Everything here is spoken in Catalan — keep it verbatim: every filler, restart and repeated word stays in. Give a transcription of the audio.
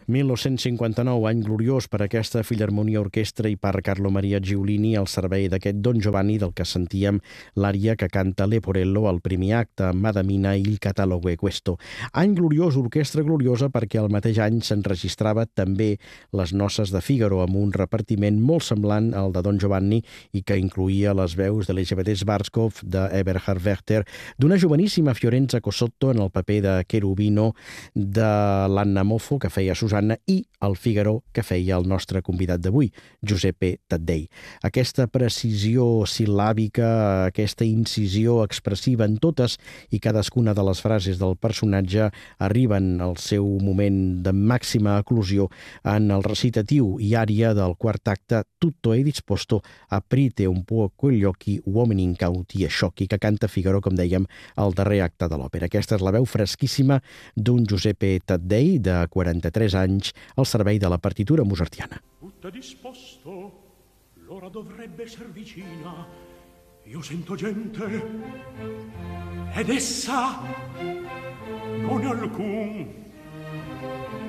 mil nou-cents cinquanta-nou, any gloriós per a aquesta Filharmonia Orquestra i per Carlo Maria Giulini al servei d'aquest Don Giovanni del que sentíem l'ària que canta Leporello al primer acte, Madamina i il catalogo è questo. Any gloriós, orquestra gloriosa, perquè el mateix any s'enregistrava també les noces de Fígaro amb un repartiment molt semblant al de Don Giovanni i que incluïa les veus d'Elisabeth Schwarzkopf, d'Eberhard Werchter, d'una joveníssima Fiorenza Cosotto en el paper de Cherubino, de l'Anna Moffo, que feia Susanna, i el Fígaro, que feia el nostre convidat d'avui, Giuseppe Taddei. Aquesta precisió sil·làbica, aquesta incisió expressiva en totes i cadascuna de les frases del personatge arriben al seu moment de màxima eclosió en el recitatiu i ària del quart acte Tutto è disposto, aprite un po' quegli occhi, uomini incauti e sciocchi, que canta Fígaro, com dèiem, al darrer acte de l'òpera. Aquesta és la veu fresquíssima d'un Giuseppe Taddei de quaranta-tres anys al servei de la partitura mozartiana. Tutto è disposto, l'ora dovrebbe essere vicina. Io sento gente ed essa non è alcun